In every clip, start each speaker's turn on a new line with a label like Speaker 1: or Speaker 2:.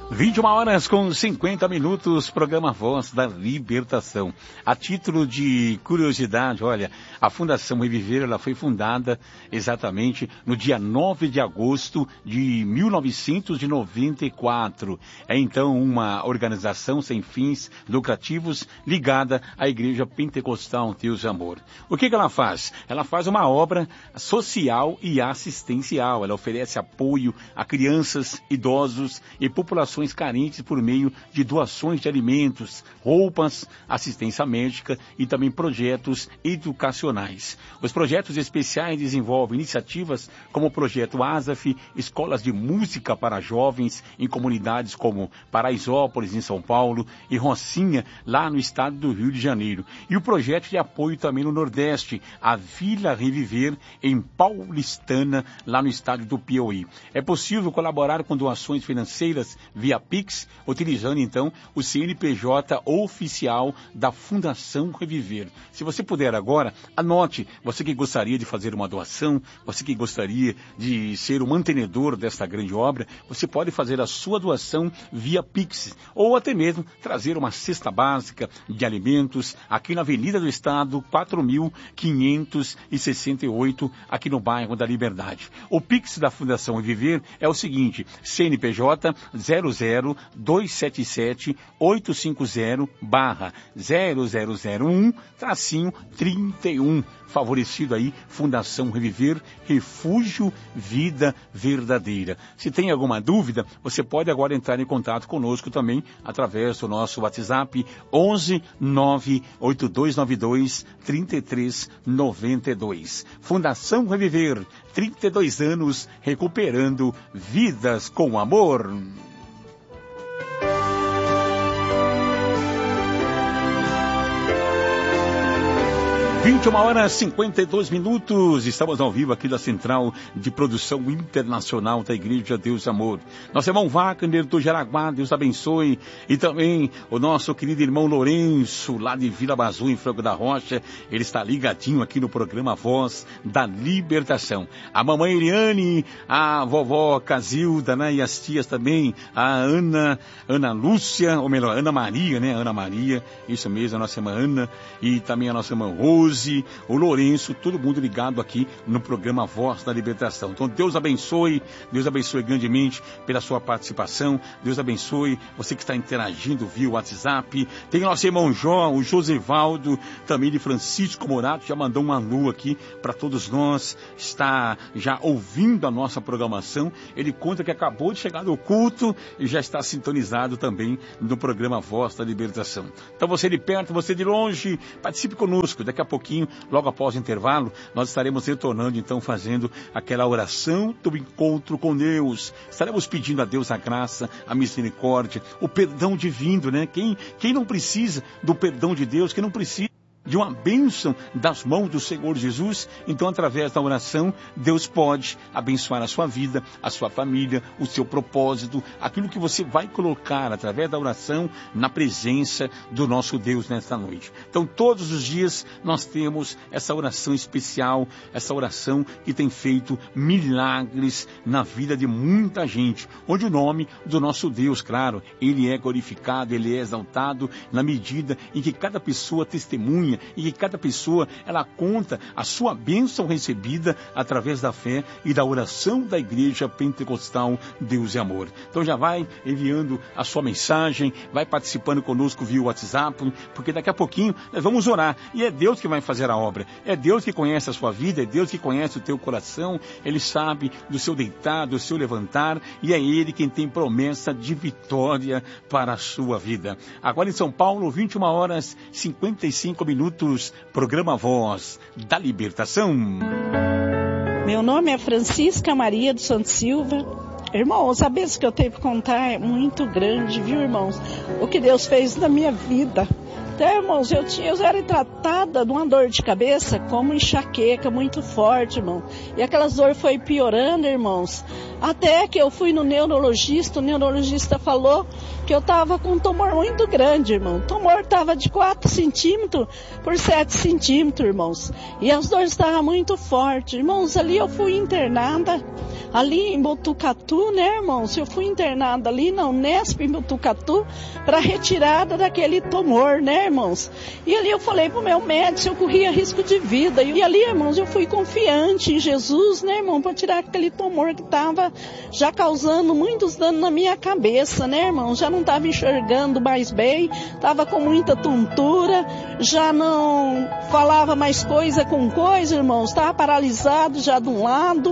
Speaker 1: 21 horas com 50 minutos, programa Voz da Libertação. A título de curiosidade, olha, a Fundação Reviver, ela foi fundada exatamente no dia 9 de agosto de 1994. É então uma organização sem fins lucrativos ligada à Igreja Pentecostal Deus e Amor. O que ela faz? Ela faz uma obra social e assistencial. Ela oferece apoio a crianças, idosos e populações carentes por meio de doações de alimentos, roupas, assistência médica e também projetos educacionais. Os projetos especiais desenvolvem iniciativas como o projeto ASAF, escolas de música para jovens em comunidades como Paraisópolis, em São Paulo, e Rocinha, lá no estado do Rio de Janeiro. E o projeto de apoio também no Nordeste, a Vila Reviver, em Paulistana, lá no estado do Piauí. É possível colaborar com doações financeiras via Pix, utilizando então o CNPJ oficial da Fundação Reviver. Se você puder agora, anote, você que gostaria de fazer uma doação, você que gostaria de ser o mantenedor desta grande obra, você pode fazer a sua doação via Pix, ou até mesmo trazer uma cesta básica de alimentos aqui na Avenida do Estado, 4.568, aqui no bairro da Liberdade. O Pix da Fundação Reviver é o seguinte: CNPJ 00277-850/0001-31, favorecido aí, Fundação Reviver, Refúgio Vida Verdadeira. Se tem alguma dúvida, você pode agora entrar em contato conosco também através do nosso WhatsApp 11 98292 3392. Fundação Reviver, 32 anos recuperando vidas com amor. 21 horas 52 minutos, estamos ao vivo aqui da Central de Produção Internacional da Igreja Deus e Amor. Nosso irmão Wagner do Jaraguá, Deus abençoe, e também o nosso querido irmão Lourenço, lá de Vila Bazu, em Franco da Rocha, ele está ligadinho aqui no programa Voz da Libertação. A mamãe Eliane, a vovó Casilda, né, e as tias também, a Ana Lúcia, ou melhor, Ana Maria, né, Ana Maria, isso mesmo, a nossa irmã Ana, e também a nossa irmã Rose, o Lourenço, todo mundo ligado aqui no programa Voz da Libertação. Então Deus abençoe grandemente pela sua participação, Deus abençoe você que está interagindo via WhatsApp. Tem nosso irmão Jó, o Josivaldo, também de Francisco Morato, já mandou um alô aqui para todos nós, está já ouvindo a nossa programação. Ele conta que acabou de chegar no culto e já está sintonizado também no programa Voz da Libertação. Então você de perto, você de longe, participe conosco. Daqui a pouquinho, logo após o intervalo, nós estaremos retornando, então, fazendo aquela oração do encontro com Deus. Estaremos pedindo a Deus a graça, a misericórdia, o perdão divino, né? Quem não precisa do perdão de Deus, quem não precisa de uma bênção das mãos do Senhor Jesus, então através da oração, Deus pode abençoar a sua vida, a sua família, o seu propósito, aquilo que você vai colocar através da oração na presença do nosso Deus nesta noite. Então todos os dias nós temos essa oração especial, essa oração que tem feito milagres na vida de muita gente, onde o nome do nosso Deus, claro, ele é glorificado, ele é exaltado na medida em que cada pessoa testemunha e que cada pessoa, ela conta a sua bênção recebida através da fé e da oração da Igreja Pentecostal Deus e Amor. Então já vai enviando a sua mensagem, vai participando conosco via WhatsApp, porque daqui a pouquinho nós vamos orar, e é Deus que vai fazer a obra, é Deus que conhece a sua vida, é Deus que conhece o teu coração, Ele sabe do seu deitar, do seu levantar, e é Ele quem tem promessa de vitória para a sua vida. Agora em São Paulo, 21 horas 55 minutos, programa Voz da Libertação.
Speaker 2: Meu nome é Francisca Maria dos Santos Silva. Irmãos, a bênção que eu tenho para contar é muito grande, viu, irmãos? O que Deus fez na minha vida. Então, irmãos, eu era tratada de uma dor de cabeça como enxaqueca muito forte, irmão. E aquelas dores foi piorando, irmãos. Até que eu fui no neurologista, o neurologista falou que eu estava com um tumor muito grande, irmão. O tumor estava de 4 centímetros por 7 centímetros, irmãos. E as dores estavam muito fortes. Irmãos, ali eu fui internada, ali em Botucatu, né, irmãos? Eu fui internada ali na Unesp, em Botucatu, para retirada daquele tumor, né, irmãos? E ali eu falei pro meu médico se eu corria risco de vida. E ali, irmãos, eu fui confiante em Jesus, né, irmão, para tirar aquele tumor que estava já causando muitos danos na minha cabeça, né, irmão? Já não estava enxergando mais bem, estava com muita tontura, já não falava mais coisa com coisa, irmãos, estava paralisado já do lado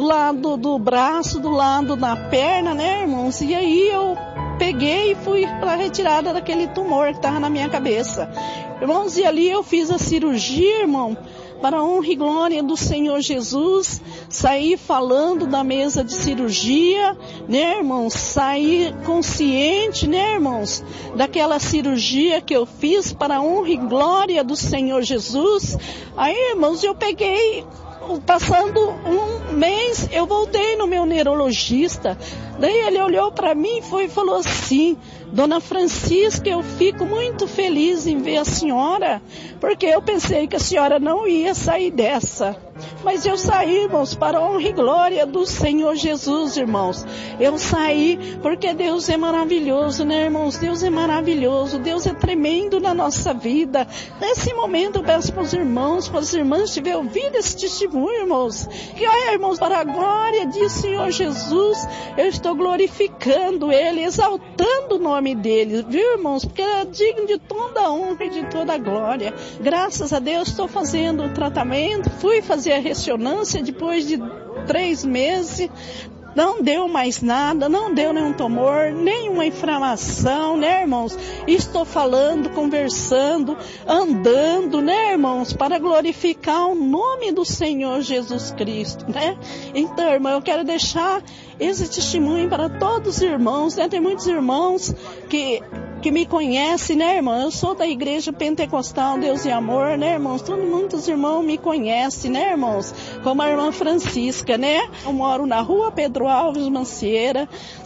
Speaker 2: do braço, do lado da perna, né, irmãos? E aí eu peguei e fui para a retirada daquele tumor que estava na minha cabeça. Irmãos, e ali eu fiz a cirurgia, irmão, para a honra e glória do Senhor Jesus, saí falando da mesa de cirurgia, né, irmãos? Saí consciente, né, irmãos? Daquela cirurgia que eu fiz para a honra e glória do Senhor Jesus. Aí, irmãos, eu peguei, passando um mês, eu voltei no meu neurologista. Daí ele olhou para mim e falou assim: Dona Francisca, eu fico muito feliz em ver a senhora, porque eu pensei que a senhora não ia sair dessa. Mas eu saí, irmãos, para a honra e glória do Senhor Jesus, irmãos. Eu saí porque Deus é maravilhoso, né, irmãos? Deus é maravilhoso, Deus é tremendo na nossa vida. Nesse momento eu peço para os irmãos, para as irmãs tiver ouvido esse testemunho, irmãos. Que olha, irmãos, para a glória de Senhor Jesus, eu estou glorificando Ele, exaltando o nome dEle, viu, irmãos? Porque Ele é digno de toda a honra e de toda a glória. Graças a Deus estou fazendo o tratamento, fui fazer a ressonância depois de 3 meses, não deu mais nada, não deu nenhum tumor, nenhuma inflamação, né, irmãos? Estou falando, conversando, andando, né, irmãos, para glorificar o nome do Senhor Jesus Cristo, né? Então, irmão, eu quero deixar esse testemunho para todos os irmãos, né? Tem muitos irmãos que me conhece, né, irmão? Eu sou da Igreja Pentecostal Deus e Amor, né, irmãos? Muitos irmãos me conhecem, né, irmãos? Como a irmã Francisca, né? Eu moro na rua Pedro Alves Mancieira,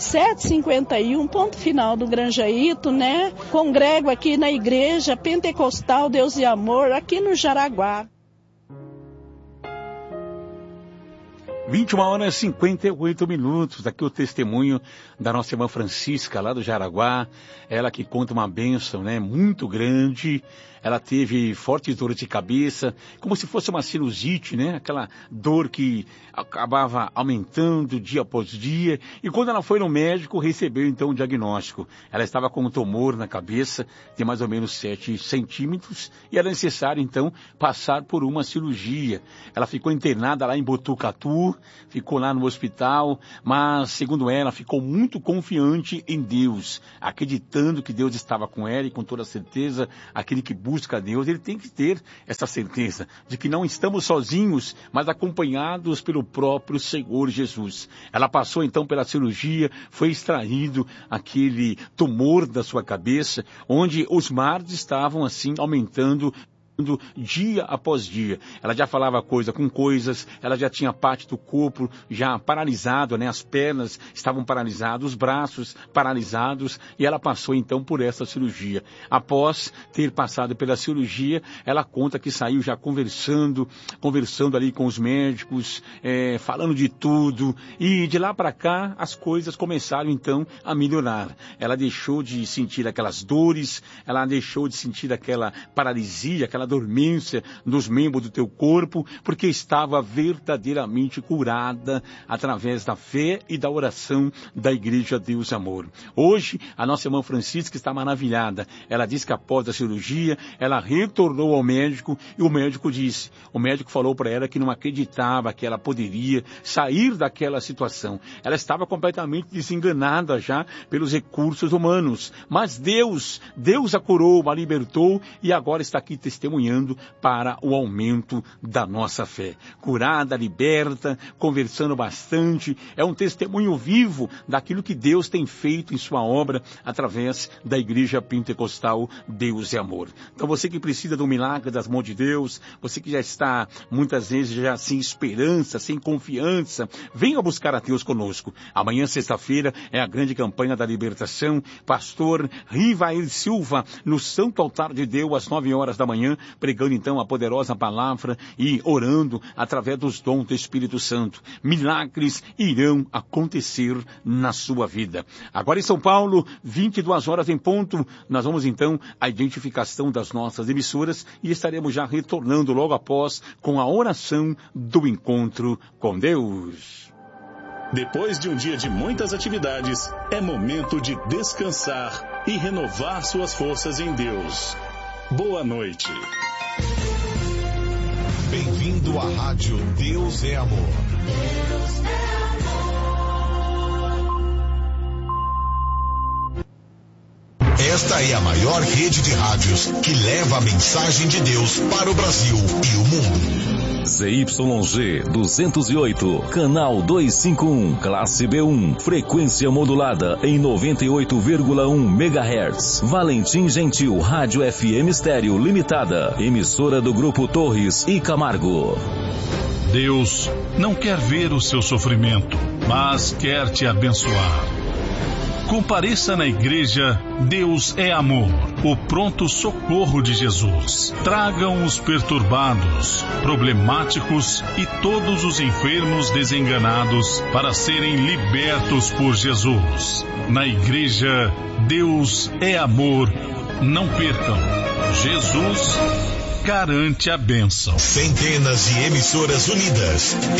Speaker 2: 751, ponto final do Granjaíto, né? Congrego aqui na Igreja Pentecostal Deus e Amor, aqui no Jaraguá.
Speaker 1: 21h58. Aqui o testemunho da nossa irmã Francisca, lá do Jaraguá. Ela que conta uma bênção, né, muito grande. Ela teve fortes dores de cabeça, como se fosse uma sinusite, né? Aquela dor que acabava aumentando dia após dia. E quando ela foi no médico, recebeu então um diagnóstico. Ela estava com um tumor na cabeça de mais ou menos 7 centímetros e era necessário então passar por uma cirurgia. Ela ficou internada lá em Botucatu, ficou lá no hospital, mas segundo ela, ficou muito confiante em Deus, acreditando que Deus estava com ela e com toda certeza, aquele que busca a Deus, ele tem que ter essa certeza de que não estamos sozinhos, mas acompanhados pelo próprio Senhor Jesus. Ela passou então pela cirurgia, foi extraído aquele tumor da sua cabeça, onde os mares estavam assim aumentando dia após dia. Ela já falava coisa com coisas, ela já tinha parte do corpo já paralisado, né? As pernas estavam paralisadas, os braços paralisados, e ela passou então por essa cirurgia. Após ter passado pela cirurgia, ela conta que saiu já conversando ali com os médicos, falando de tudo, e de lá para cá as coisas começaram então a melhorar. Ela deixou de sentir aquelas dores, ela deixou de sentir aquela paralisia, aquela dormência nos membros do teu corpo, porque estava verdadeiramente curada através da fé e da oração da Igreja Deus Amor. Hoje, a nossa irmã Francisca está maravilhada. Ela disse que após a cirurgia, ela retornou ao médico e o médico falou para ela que não acreditava que ela poderia sair daquela situação. Ela estava completamente desenganada já pelos recursos humanos, mas Deus a curou, a libertou e agora está aqui testemunhando testemunhando para o aumento da nossa fé. Curada, liberta, conversando bastante, é um testemunho vivo daquilo que Deus tem feito em sua obra através da Igreja Pentecostal Deus é Amor. Então você que precisa do milagre das mãos de Deus, você que já está muitas vezes já sem esperança, sem confiança, venha buscar a Deus conosco. Amanhã, sexta-feira, é a grande campanha da libertação. Pastor Rivair Silva, no Santo Altar de Deus, às 9 horas da manhã, pregando então a poderosa palavra e orando através dos dons do Espírito Santo. Milagres irão acontecer na sua vida. Agora em São Paulo, 22 horas em ponto, nós vamos então à identificação das nossas emissoras e estaremos já retornando logo após com a oração do encontro com Deus.
Speaker 3: Depois de um dia de muitas atividades, é momento de descansar e renovar suas forças em Deus. Boa noite.
Speaker 4: Bem-vindo à Rádio Deus é Amor.
Speaker 5: Deus é amor.
Speaker 4: Esta é a maior rede de rádios que leva a mensagem de Deus para o Brasil e o mundo.
Speaker 6: ZYG 208, canal 251, classe B1, frequência modulada em 98,1 MHz. Valentim Gentil, Rádio FM Estéreo Limitada, emissora do Grupo Torres e Camargo.
Speaker 7: Deus não quer ver o seu sofrimento, mas quer te abençoar. Compareça na igreja Deus é Amor, o pronto socorro de Jesus. Tragam os perturbados, problemáticos e todos os enfermos desenganados para serem libertos por Jesus. Na igreja Deus é Amor, não percam. Jesus garante a bênção.
Speaker 4: Centenas de emissoras unidas